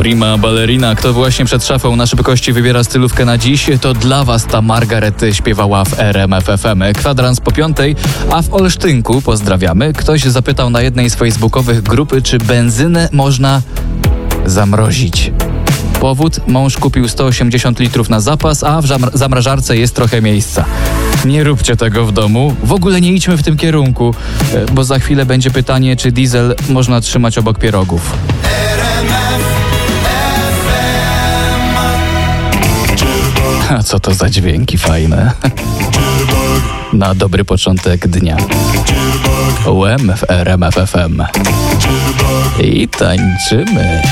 Prima ballerina. Kto właśnie przed szafą na szybkości wybiera stylówkę na dziś, to dla was ta Margaret śpiewała w RMF FM. Kwadrans po 5, a w Olsztynku, pozdrawiamy, ktoś zapytał na jednej z facebookowych grup, czy benzynę można zamrozić. Powód: mąż kupił 180 litrów na zapas, a w zamrażarce jest trochę miejsca. Nie róbcie tego w domu. W ogóle nie idźmy w tym kierunku, bo za chwilę będzie pytanie, czy diesel można trzymać obok pierogów. A co to za dźwięki fajne. Na dobry początek dnia. UM w RMF FM. I tańczymy.